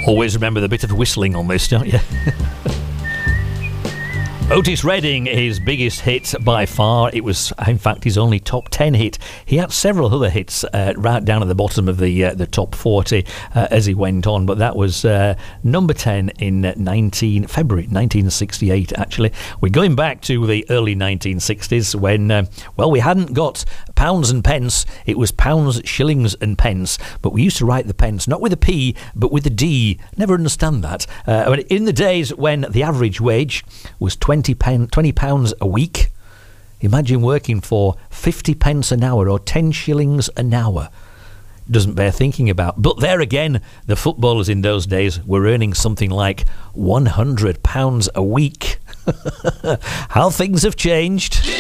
Always remember the bit of whistling on this, don't you? Otis Redding, his biggest hit by far. It was, in fact, his only top 10 hit. He had several other hits right down at the bottom of the top 40 as he went on, but that was number 10 in February 1968, actually. We're going back to the early 1960s when, we hadn't got pounds and pence. It was pounds, shillings and pence, but we used to write the pence not with a P, but with a D. Never understand that. In the days when the average wage was £20 a week, imagine working for 50 pence an hour or 10 shillings an hour. Doesn't bear thinking about. But there again, the footballers in those days were earning something like £100 a week. How things have changed.